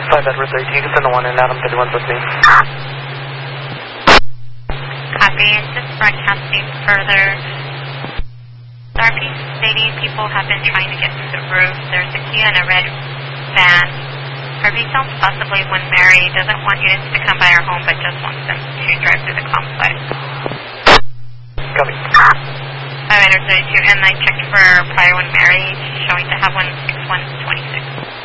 5 Edward 13, you can send the one in, Adam 51's with me. Copy, just broadcasting further. RP stating people have been trying to get through the roof. There's a Kia and a red van. RV sounds possibly when Mary doesn't want units to come by her home, but just wants them to drive through the complex. Copy. 5 Edward 32, and I checked for prior when Mary showing to have 16125.